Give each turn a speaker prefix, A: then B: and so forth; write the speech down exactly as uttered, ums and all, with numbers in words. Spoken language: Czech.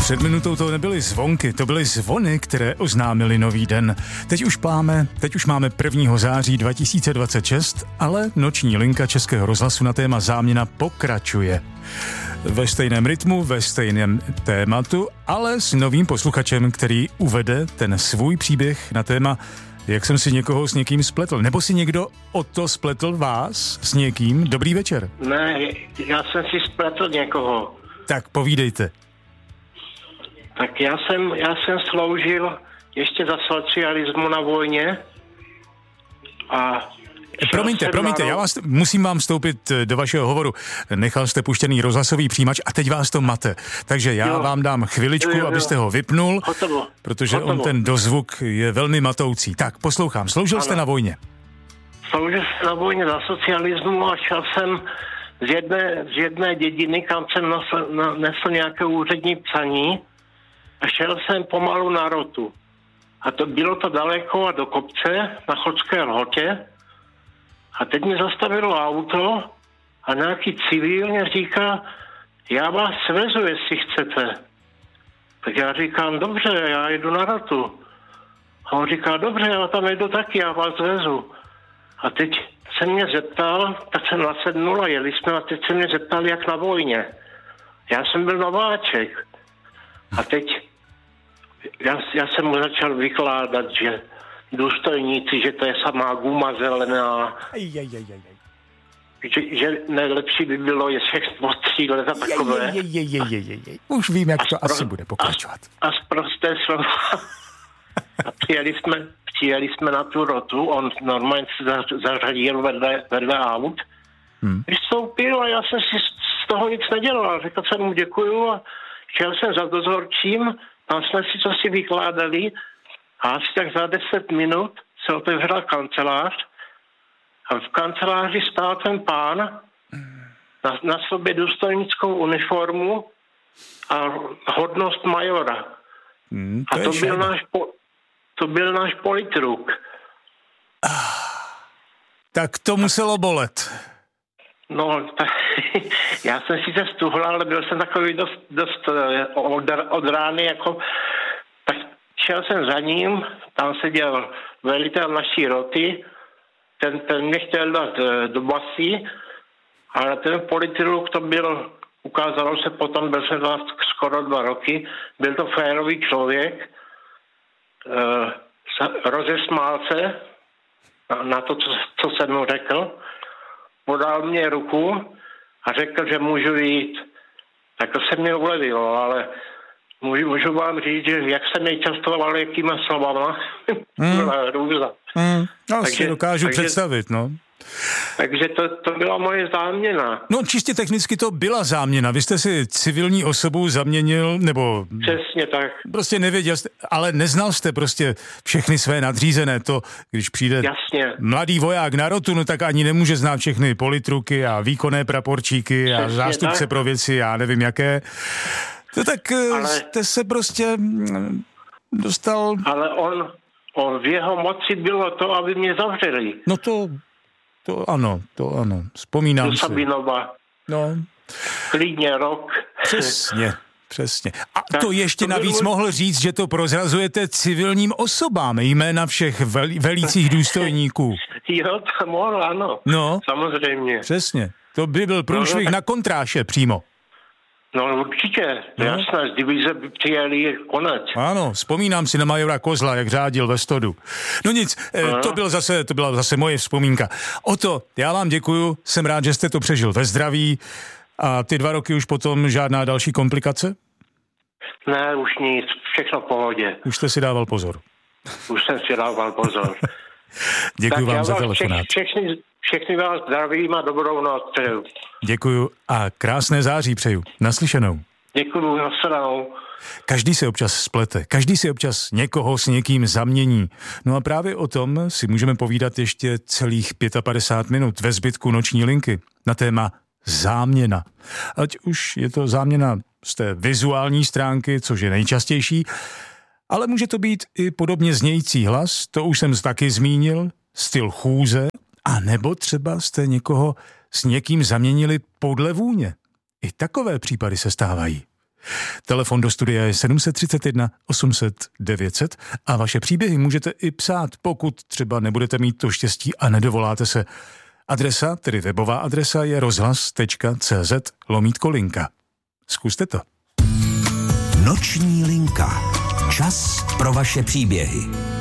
A: Před minutou to nebyly zvonky, to byly zvony, které oznámily nový den. Teď už máme, teď už máme prvního září dva tisíce dvacet šest, ale noční linka Českého rozhlasu na téma záměna pokračuje. Ve stejném rytmu, ve stejném tématu, ale s novým posluchačem, který uvede ten svůj příběh na téma, jak jsem si někoho s někým spletl. Nebo si někdo o to spletl vás s někým? Dobrý večer.
B: Ne, já jsem si spletl někoho.
A: Tak povídejte.
B: Tak já jsem, já jsem sloužil ještě za socialismu na vojně a...
A: Promiňte, promiňte, já vás, musím vám vstoupit do vašeho hovoru. Nechal jste puštěný rozhlasový přijímač a teď vás to mate. Takže já jo. vám dám chviličku, jo, jo, jo. abyste ho vypnul, Hotovo. protože Hotovo. on ten dozvuk je velmi matoucí. Tak, poslouchám. Sloužil ano. jste na vojně?
B: Sloužil jsem na vojně za socialismu a šel jsem z jedné, z jedné dědiny, kam jsem nesl, nesl nějaké úřední psaní a šel jsem pomalu na rotu. A to bylo to daleko a do kopce na Chodské Lhotě. A teď mi zastavilo auto a nějaký civil mě říká, já vás svezu, jestli chcete. Tak já říkám, dobře, já jedu na rotu. A on říká, dobře, já tam jedu taky, já vás vezu. A teď se mě zeptal, tak jsem nasednul a jeli jsme a teď se mě zeptal, jak na vojně. Já jsem byl nováček. A teď já, já jsem mu začal vykládat, že důstojníci, že to je samá guma zelená.
A: Aj, aj, aj, aj.
B: Že, že nejlepší by bylo je všech postřílet a takové.
A: Je, je, je, je, je, je. Už vím, jak to pro, asi bude pokračovat.
B: A, a z prosté slova. A přijeli jsme, přijeli jsme na tu rotu, on normálně se zařadil vedle, vedle aut. Hmm. Vystoupil a já jsem si z toho nic nedělal. Řekl jsem mu děkuju a šel jsem za dozorčím, tam jsme si co si vykládali. A asi tak za deset minut se otevřela kancelář a v kanceláři stál ten pán na, na sobě důstojnickou uniformu a hodnost majora.
A: Hmm, to
B: a to byl, náš po, to byl náš politruk.
A: Ah, tak to muselo bolet.
B: No, tak, já jsem sice stuhl, ale byl jsem takový dost, dost od, od rány jako... Šel jsem za ním, tam seděl velitel naší roty, ten, ten mě chtěl dát do basy, ale ten politruk to byl, ukázalo se potom, byl jsem tam skoro dva roky, byl to férový člověk, e, rozesmál se na, na to, co, co jsem mu řekl, podal mě ruku a řekl, že můžu jít. Tak to se mě ulevilo, ale... Můžu, můžu vám říct, že jak jsem jej častoval, jakýma slovama,
A: mm.
B: byla hrůza.
A: Mm. No, takže, si dokážu takže, představit, no.
B: Takže to, to byla moje záměna.
A: No, čistě technicky to byla záměna. Vy jste si civilní osobu zaměnil, nebo...
B: Přesně tak.
A: Prostě nevěděl jste, ale neznal jste prostě všechny své nadřízené. To, když přijde
B: Jasně.
A: mladý voják na rotu, no tak ani nemůže znát všechny politruky a výkonné praporčíky Přesně a zástupce tak. pro věci, já nevím jaké. To tak ale, jste se prostě dostal...
B: Ale on, on v jeho moci bylo to, aby mě zavřeli.
A: No to, to ano, to ano, vzpomínám
B: Do
A: si.
B: Sabinova.
A: No.
B: Klidně rok.
A: Přesně, přesně. A
B: tak
A: to ještě to navíc bylo... mohl říct, že to prozrazujete civilním osobám, jména všech vel, velících důstojníků.
B: Jo, to mohl, ano.
A: No.
B: Samozřejmě.
A: Přesně. To by byl průšvih no, no, tak... na kontráše přímo.
B: No určitě, no. Jasné, z divize by přijeli konec.
A: Ano, vzpomínám si na majora Kozla, jak řádil ve Stodu. No nic, no. to, byl zase, to byla zase moje vzpomínka. O to, já vám děkuju, jsem rád, že jste to přežil ve zdraví a ty dva roky už potom žádná další komplikace?
B: Ne, už nic, všechno v pohodě.
A: Už jste si dával pozor.
B: Už jsem si dával pozor.
A: Děkuju vám za
B: vás
A: telefonát.
B: Všech, všechny, všechny vás zdravím a dobrou noc přeju.
A: Děkuju a krásné září přeju. Naslyšenou.
B: Děkuju, naslyšenou.
A: Každý se občas splete, každý si občas někoho s někým zamění. No a právě o tom si můžeme povídat ještě celých padesát pět minut ve zbytku noční linky na téma záměna. Ať už je to záměna z té vizuální stránky, což je nejčastější, ale může to být i podobně znějící hlas, to už jsem taky zmínil, styl chůze, a nebo třeba jste někoho s někým zaměnili podle vůně. I takové případy se stávají. Telefon do studia je sedm tři jedna osm set devět set a vaše příběhy můžete i psát, pokud třeba nebudete mít to štěstí a nedovoláte se. Adresa, tedy webová adresa je rozhlas tečka cé zet lomítko linka. Zkuste to.
C: Noční linka. Čas pro vaše příběhy.